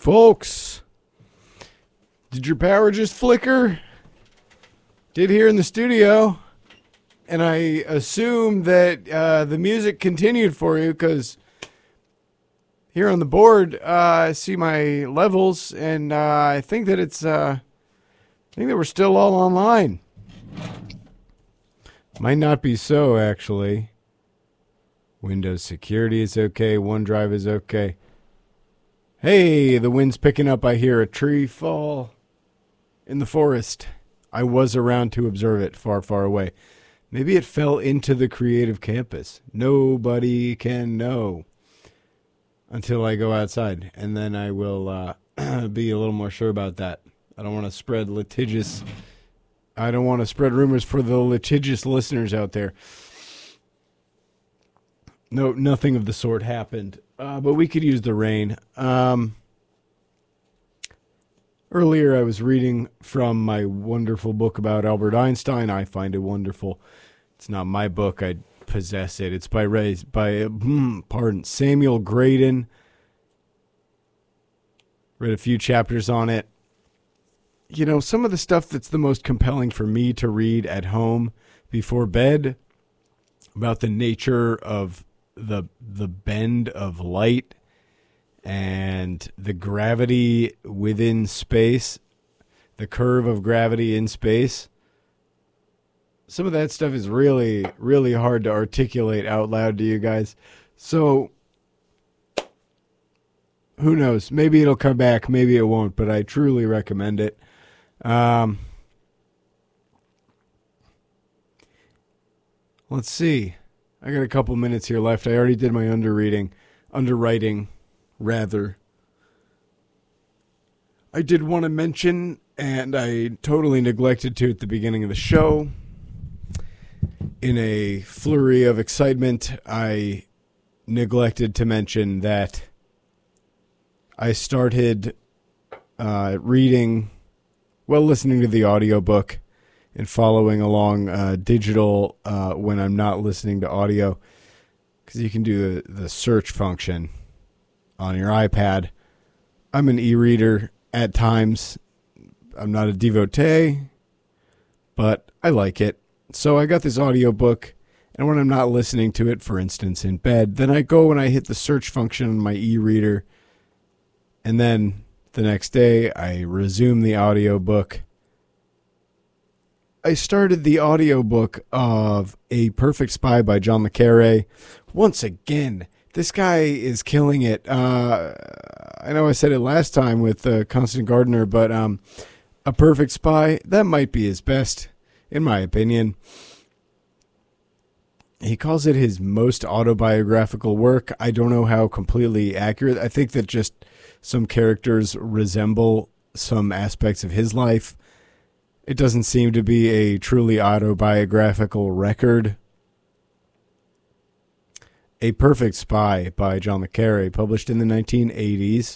Folks, did your power just flicker? Did here in the studio. And I assume that the music continued for you because here on the board I see my levels, and I think that we're still all online. Might not be so, actually. Windows security is okay. OneDrive is okay. Hey, the wind's picking up. I hear a tree fall in the forest. I was around to observe it far, far away. Maybe it fell into the creative campus. Nobody can know until I go outside, and then I will be a little more sure about that. I don't want to spread rumors for the litigious listeners out there. No, nothing of the sort happened. But we could use the rain. Earlier I was reading from my wonderful book about Albert Einstein. I find it wonderful. It's not my book. I possess it. It's by Samuel Graydon. Read a few chapters on it. You know, some of the stuff that's the most compelling for me to read at home before bed about the nature of the bend of light and the gravity within space, the curve of gravity in space. Some of that stuff is really, really hard to articulate out loud to you guys. So, who knows? Maybe it'll come back, maybe it won't, but I truly recommend it. Let's see. I got a couple minutes here left. I already did my underwriting, rather. I did want to mention, and I totally neglected to at the beginning of the show, in a flurry of excitement, I neglected to mention that I started listening to the audiobook and following along digital when I'm not listening to audio, because you can do the search function on your iPad. I'm an e-reader at times. I'm not a devotee, but I like it. So I got this audiobook, and when I'm not listening to it, for instance, in bed, then I go and I hit the search function on my e-reader, and then the next day I resume the audiobook. I started the audiobook of A Perfect Spy by John le Carré. Once again, this guy is killing it. I know I said it last time with Constant Gardener, but A Perfect Spy, that might be his best, in my opinion. He calls it his most autobiographical work. I don't know how completely accurate. I think that just some characters resemble some aspects of his life. It doesn't seem to be a truly autobiographical record. A Perfect Spy by John le Carré, published in the 1980s.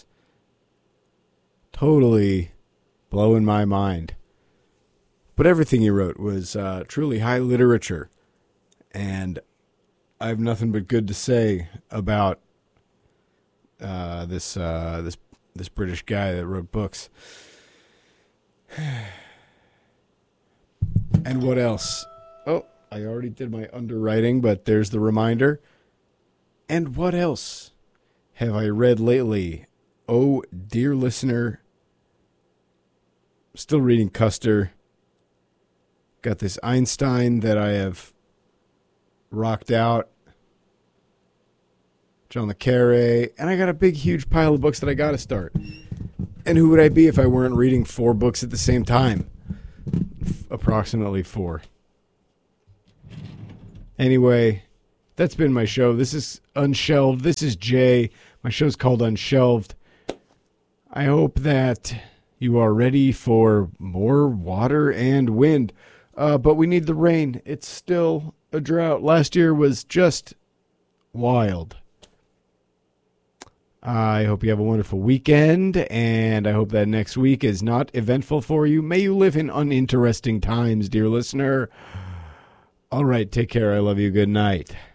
Totally blowing my mind. But everything he wrote was truly high literature. And I have nothing but good to say about this British guy that wrote books. And what else? Oh, I already did my underwriting, but there's the reminder. And what else have I read lately? Oh, dear listener, still reading Custer. Got this Einstein that I have rocked out. John le Carré. And I got a big, huge pile of books that I got to start. And who would I be if I weren't reading 4 books at the same time? Approximately 4. Anyway, that's been my show. This is Unshelved. This is Jay. My show's called Unshelved. I hope that you are ready for more water and wind. But we need the rain. It's still a drought. Last year was just wild. I hope you have a wonderful weekend, and I hope that next week is not eventful for you. May you live in uninteresting times, dear listener. All right, take care. I love you. Good night.